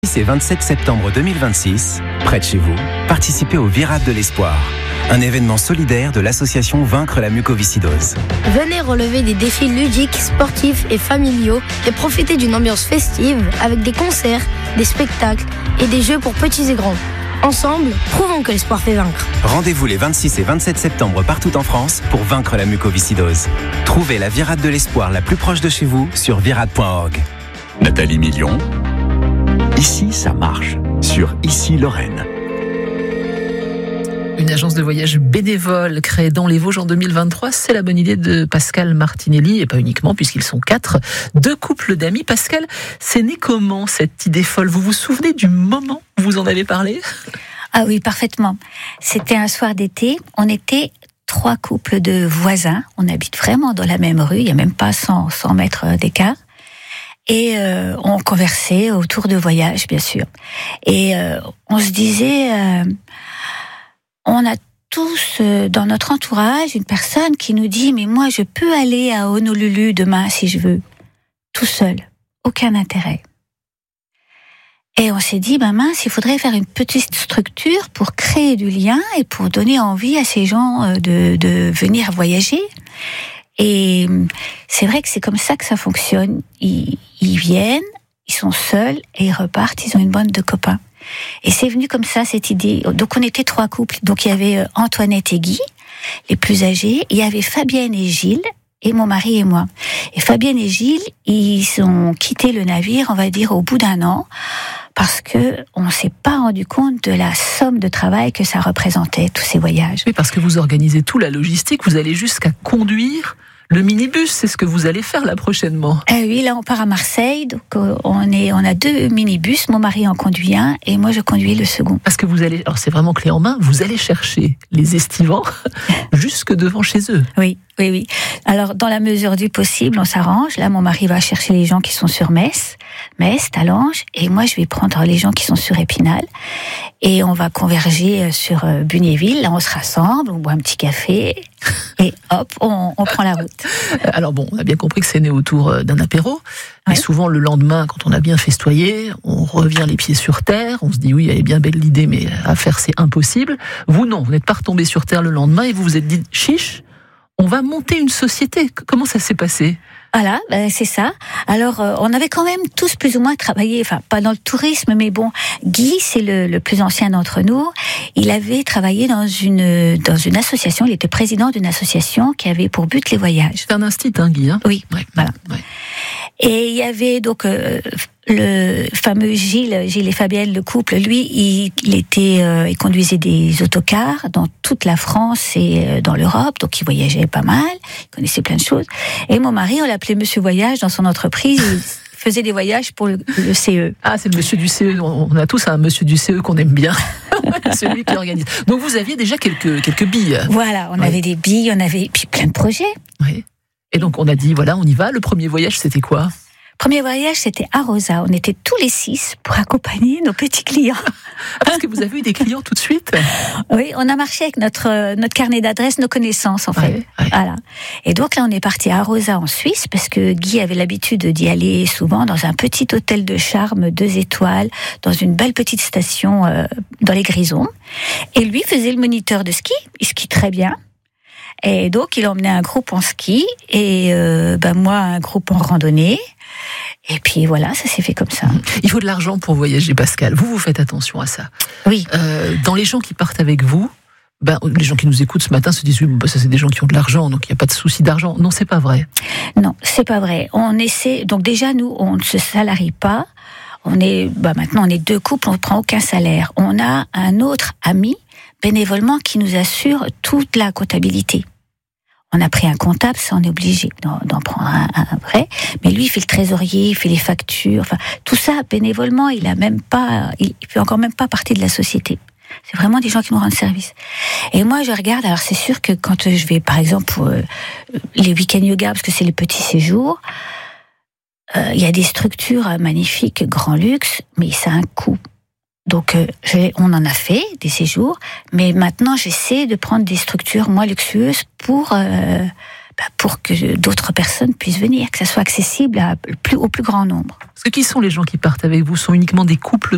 C'est 27 septembre 2026, près de chez vous, participez au Virade de l'Espoir, un événement solidaire de l'association Vaincre la mucoviscidose. Venez relever des défis ludiques, sportifs et familiaux et profiter d'une ambiance festive avec des concerts, des spectacles et des jeux pour petits et grands. Ensemble, prouvons que l'espoir fait vaincre. Rendez-vous les 26 et 27 septembre partout en France pour vaincre la mucoviscidose. Trouvez la Virade de l'Espoir la plus proche de chez vous sur virade.org. Nathalie Million. Ici, ça marche. Sur Ici Lorraine. Une agence de voyage bénévole créée dans les Vosges en 2023, c'est la bonne idée de Pascal Martinelli, et pas uniquement puisqu'ils sont 4, 2 couples d'amis. Pascal, c'est né comment cette idée folle? Vous vous souvenez du moment où vous en avez parlé? Ah oui, parfaitement. C'était un soir d'été, on était 3 couples de voisins, on habite vraiment dans la même rue, il n'y a même pas 100 mètres d'écart. Et on conversait autour de voyage, bien sûr. Et on se disait, on a tous dans notre entourage une personne qui nous dit « Mais moi, je peux aller à Honolulu demain si je veux, tout seul, aucun intérêt. » Et on s'est dit « Mince, il faudrait faire une petite structure pour créer du lien et pour donner envie à ces gens de venir voyager. » Et c'est vrai que c'est comme ça que ça fonctionne. Ils viennent, ils sont seuls et ils repartent, ils ont une bande de copains. Et c'est venu comme ça, cette idée. Donc on était 3 couples. Donc il y avait Antoinette et Guy, les plus âgés. Il y avait Fabienne et Gilles, et mon mari et moi. Et Fabienne et Gilles, ils ont quitté le navire, on va dire, au bout d'1 an, parce que on s'est pas rendu compte de la somme de travail que ça représentait, tous ces voyages. Oui, parce que vous organisez tout, la logistique, vous allez jusqu'à conduire le minibus, c'est ce que vous allez faire là prochainement. Oui, là on part à Marseille, donc on a 2 minibus, mon mari en conduit un et moi je conduis le second. Parce que vous allez, alors c'est vraiment clé en main, vous allez chercher les estivants jusque devant chez eux. Oui. Alors dans la mesure du possible, on s'arrange. Là mon mari va chercher les gens qui sont sur Metz, Talange, et moi je vais prendre les gens qui sont sur Épinal. Et on va converger sur Bunéville, là on se rassemble, on boit un petit café, et hop, on prend la route. Alors bon, on a bien compris que c'est né autour d'un apéro, mais souvent le lendemain, quand on a bien festoyé, on revient les pieds sur terre, on se dit oui, elle est bien belle l'idée, mais à faire c'est impossible. Vous non, vous n'êtes pas retombé sur terre le lendemain, et vous vous êtes dit, chiche, on va monter une société. Comment ça s'est passé ? Voilà, c'est ça. Alors, on avait quand même tous plus ou moins travaillé, enfin, pas dans le tourisme, mais bon, Guy, c'est le plus ancien d'entre nous. Il avait travaillé dans une association, il était président d'une association qui avait pour but les voyages. C'est un institut, Guy, hein ? Oui, ouais, voilà. Ouais. Et il y avait donc le fameux Gilles et Fabienne, le couple, lui, il conduisait des autocars dans toute la France et dans l'Europe, donc il voyageait pas mal, il connaissait plein de choses. Et mon mari, on l'appelait Monsieur Voyage dans son entreprise, il faisait des voyages pour le CE. Ah, c'est le monsieur du CE, on a tous un monsieur du CE qu'on aime bien. Celui qui organise. Donc vous aviez déjà quelques billes. Voilà, on avait des billes, on avait puis plein de projets. Oui. Et donc on a dit, voilà, on y va. Le premier voyage, c'était quoi ? Premier voyage, c'était à Rosa. On était tous les 6 pour accompagner nos petits clients. Parce que vous avez eu des clients tout de suite ? Oui, on a marché avec notre carnet d'adresses, nos connaissances, en fait. Ouais. Voilà. Et donc là, on est parti à Rosa, en Suisse, parce que Guy avait l'habitude d'y aller souvent dans un petit hôtel de charme, 2 étoiles, dans une belle petite station dans les Grisons. Et lui faisait le moniteur de ski. Il skie très bien. Et donc, il emmenait un groupe en ski et moi, un groupe en randonnée. Et puis voilà, ça s'est fait comme ça. Il faut de l'argent pour voyager, Pascal. Vous faites attention à ça. Oui. Dans les gens qui partent avec vous, les gens qui nous écoutent ce matin se disent ça c'est des gens qui ont de l'argent, donc il n'y a pas de souci d'argent. Non, c'est pas vrai. Non, c'est pas vrai. On essaie. Donc déjà, nous, on ne se salarie pas. Maintenant, on est 2 couples, on ne prend aucun salaire. On a un autre ami bénévolement qui nous assure toute la comptabilité. On a pris un comptable, ça on est obligé d'en prendre un vrai. Mais lui, il fait le trésorier, il fait les factures, enfin tout ça bénévolement. Il fait encore même pas partie de la société. C'est vraiment des gens qui nous rendent service. Et moi, je regarde. Alors c'est sûr que quand je vais, par exemple, pour les week-ends yoga, parce que c'est les petits séjours, il y a des structures magnifiques, grand luxe, mais ça a un coût. Donc, on en a fait des séjours, mais maintenant j'essaie de prendre des structures moins luxueuses pour que d'autres personnes puissent venir, que ça soit accessible au plus grand nombre. Parce que qui sont les gens qui partent avec vous ? Sont uniquement des couples